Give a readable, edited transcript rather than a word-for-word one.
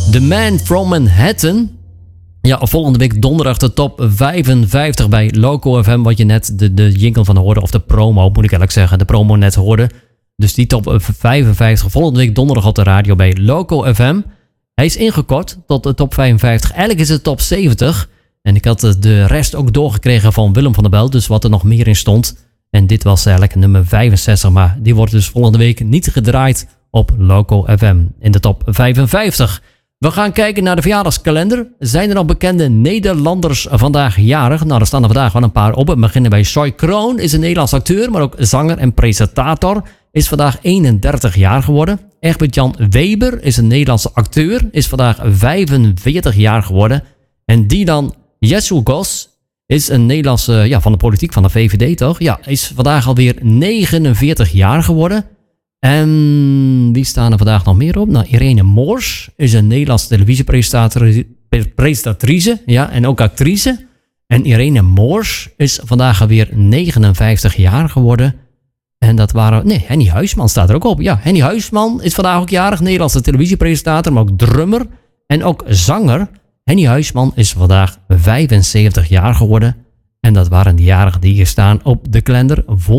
The Man from Manhattan. Ja, volgende week donderdag de top 55 bij Loco FM. Wat je net de jingle van hoorde. Of de promo, moet ik eigenlijk zeggen. De promo net hoorde. Dus die top 55 volgende week donderdag op de radio bij Loco FM. Hij is ingekort tot de top 55. Eigenlijk is het top 70. En ik had de rest ook doorgekregen van Willem van der Belt. Dus wat er nog meer in stond. En dit was eigenlijk nummer 65. Maar die wordt dus volgende week niet gedraaid op Loco FM in de top 55. We gaan kijken naar de verjaardagskalender. Zijn er nog bekende Nederlanders vandaag jarig? Nou, er staan er vandaag wel een paar op. We beginnen bij Soy Kroon, is een Nederlands acteur, maar ook zanger en presentator. Is vandaag 31 jaar geworden. Egbert-Jan Weber is een Nederlandse acteur. Is vandaag 45 jaar geworden. En Dylan Jesselgos is een Nederlandse, van de politiek, van de VVD toch? Ja, is vandaag alweer 49 jaar geworden. En wie staan er vandaag nog meer op? Nou, Irene Moors is een Nederlandse televisiepresentatrice, ja, en ook actrice. En Irene Moors is vandaag alweer 59 jaar geworden. En dat waren... Nee, Henny Huisman staat er ook op. Ja, Henny Huisman is vandaag ook jarig. Nederlandse televisiepresentator, maar ook drummer. En ook zanger. Henny Huisman is vandaag 75 jaar geworden. En dat waren de jarigen die hier staan op de kalender voor